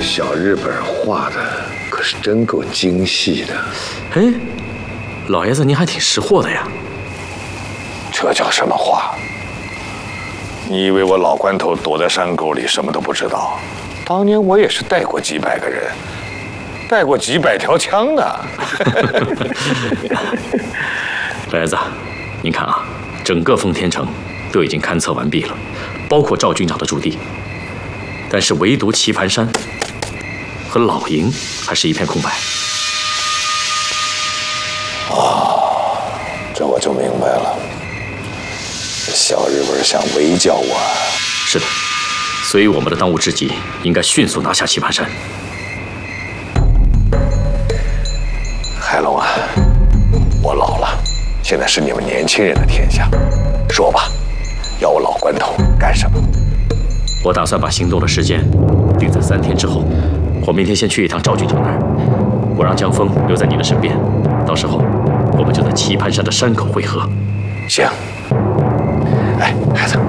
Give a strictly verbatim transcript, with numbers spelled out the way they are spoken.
小日本画的可是真够精细的。 哎，老爷子您还挺识货的呀。 这叫什么话？你以为我老关头躲在山沟里什么都不知道？当年我也是带过几百个人，带过几百条枪呢。 老爷子，您看啊，整个奉天城都已经勘测完毕了，包括赵军长的驻地，但是唯独棋盘山和老营还是一片空白。 哦，这我就明白了。小日本想围剿我。 是的，所以我们的当务之急应该迅速拿下棋盘山。 海龙啊，我老了，现在是你们年轻人的天下。说吧，要我老关头干什么？ 我打算把行动的时间定在三天之后。我明天先去一趟赵军长那儿，我让江峰留在你的身边，到时候我们就在棋盘山的山口会合。 行。哎，孩子，